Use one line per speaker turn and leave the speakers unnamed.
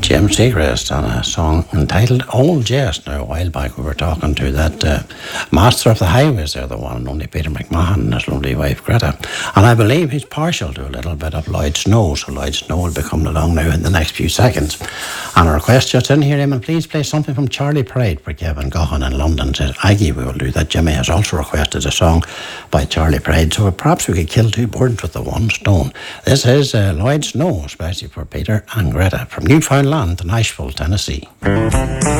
Jim Seacrest on a song entitled Old Jest. Now, a while back we were talking to that master of the highways there, the one and only Peter McMahon and his lovely wife Greta. And I believe he's partial to a little bit of Lloyd Snow, so Lloyd Snow will be coming along now in the next few seconds. And a request just in here, Eamon, please play something from Charlie Pride for Kevin Gaughan in London. Says Aggie, we will do that. Jimmy has also requested a song by Charlie Pride, so perhaps we could kill two birds with the one stone. This is Lloyd Snow, especially for Peter and Greta, from Newfoundland to Nashville, Tennessee.